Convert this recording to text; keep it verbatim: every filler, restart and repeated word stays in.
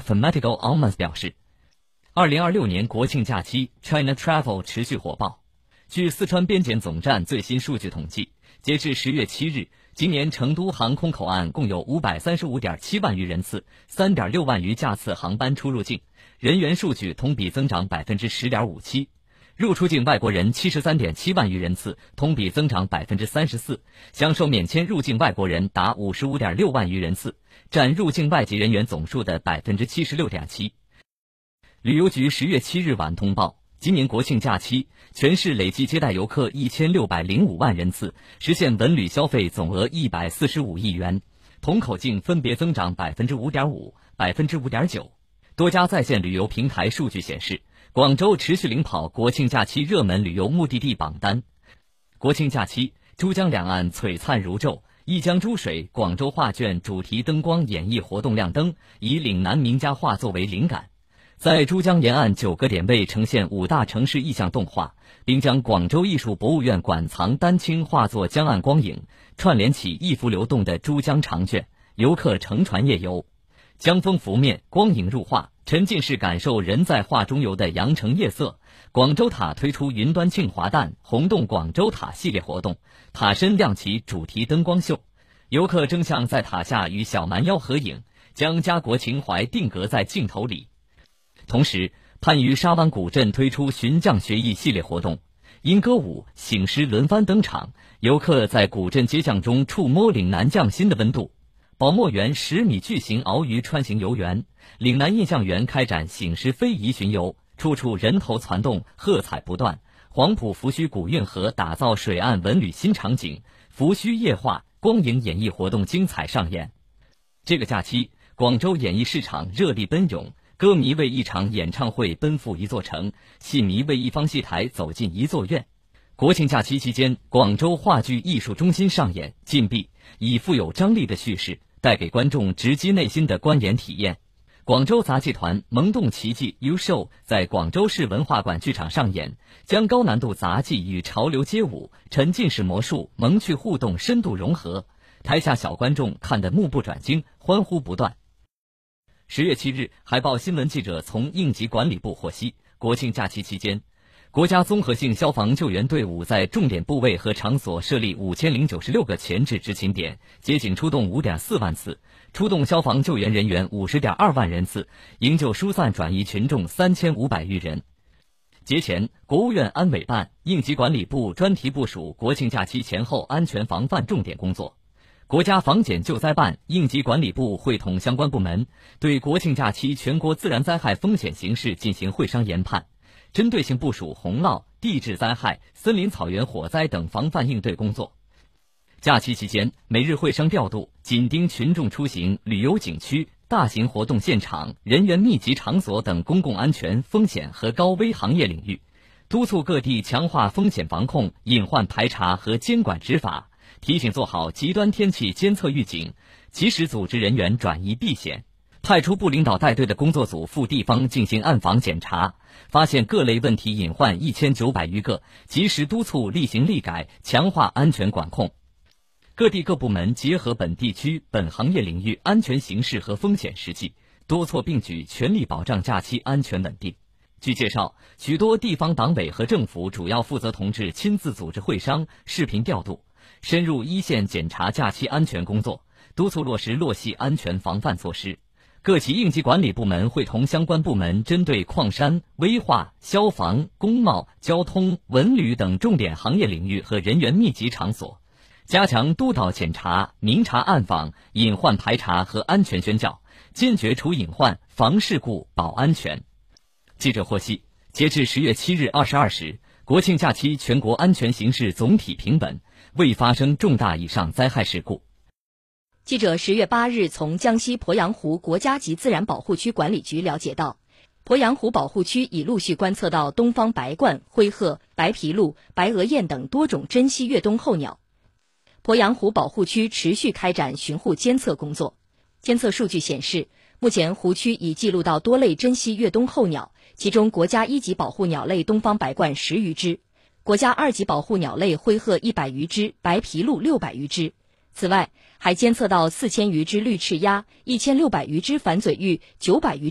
Fanatical Almans 表示，二零二六年国庆假期 China Travel 持续火爆。据四川边检总站最新数据统计，截至十月七日，今年成都航空口岸共有五百三十五点七万余人次，三点六万余架次航班出入境，人员数据同比增长百分之十点五七。入出境外国人七十三点七万余人次，同比增长百分之三十四，享受免签入境外国人达五十五点六万余人次，占入境外籍人员总数的百分之七十六点七。旅游局十月七日晚通报，今年国庆假期，全市累计接待游客一千六百零五万人次，实现文旅消费总额一百四十五亿元，同口径分别增长百分之五点五、百分之五点九。多家在线旅游平台数据显示，广州持续领跑国庆假期热门旅游目的地榜单。国庆假期，珠江两岸璀璨如昼，一江珠水广州画卷主题灯光演绎活动亮灯，以岭南名家画作为灵感，在珠江沿岸九个点位呈现五大城市意象动画，并将广州艺术博物院馆藏丹青画作江岸光影串联起一幅流动的珠江长卷，游客乘船夜游，江风拂面，光影入画，沉浸式感受人在画中游的羊城夜色。广州塔推出云端庆华诞红洞广州塔系列活动，塔身亮起主题灯光秀，游客争相在塔下与小蛮腰合影，将家国情怀定格在镜头里。同时，番禺沙湾古镇推出寻匠学艺系列活动，因歌舞、醒狮轮番登场，游客在古镇街巷中触摸岭南匠心的温度。宝墨园十米巨型鳌鱼穿行游园，岭南印象园开展醒狮非遗巡游，处处人头攒动，喝彩不断。黄埔福盱古运河打造水岸文旅新场景，福盱夜话光影演艺活动精彩上演。这个假期，广州演艺市场热力奔涌，歌迷为一场演唱会奔赴一座城，戏迷为一方戏台走进一座院。国庆假期期间，广州话剧艺术中心上演禁闭，以富有张力的叙事带给观众直击内心的观演体验。广州杂技团萌动奇迹 U Show 在广州市文化馆剧场上演，将高难度杂技与潮流街舞、沉浸式魔术、萌趣互动深度融合，台下小观众看得目不转睛，欢呼不断。十月七日，海报新闻记者从应急管理部获悉，国庆假期期间，国家综合性消防救援队伍在重点部位和场所设立五千零九十六个前置执勤点，接警出动五点四万次，出动消防救援人员五十点二万人次，营救疏散转移群众三千五百余人。节前，国务院安委办、应急管理部专题部署国庆假期前后安全防范重点工作。国家防检救灾办、应急管理部会同相关部门，对国庆假期全国自然灾害风险形势进行会商研判，针对性部署洪涝、地质灾害、森林草原火灾等防范应对工作。假期期间，每日会商调度，紧盯群众出行、旅游景区、大型活动现场、人员密集场所等公共安全风险和高危行业领域，督促各地强化风险防控、隐患排查和监管执法，提醒做好极端天气监测预警，及时组织人员转移避险。派出部领导带队的工作组赴地方进行暗访检查，发现各类问题隐患一千九百余个，及时督促厉行厉改，强化安全管控。各地各部门结合本地区、本行业领域安全形势和风险实际，多措并举，全力保障假期安全稳定。据介绍，许多地方党委和政府主要负责同志亲自组织会商、视频调度，深入一线检查假期安全工作，督促落实落细安全防范措施。各级应急管理部门会同相关部门针对矿山、危化、消防、工贸、交通、文旅等重点行业领域和人员密集场所，加强督导检查、明察暗访、隐患排查和安全宣教，坚决除隐患、防事故、保安全。记者获悉，截至十月七日二十二时，国庆假期全国安全形势总体平稳，未发生重大以上灾害事故。 记者十月八日从江西鄱阳湖国家级自然保护区管理局了解到，鄱阳湖保护区已陆续观测到东方白鹳、灰鹤、白皮鹭、白额雁等多种珍稀越冬候鸟。鄱阳湖保护区持续开展巡护监测工作，监测数据显示，目前湖区已记录到多类珍稀越冬候鸟，其中国家一级保护鸟类东方白鹳十余只，国家二级保护鸟类灰鹤一百余只，白皮鹭六百余只。此外，还监测到四千余只绿翅鸦、一千六百余只反嘴鹬、九百余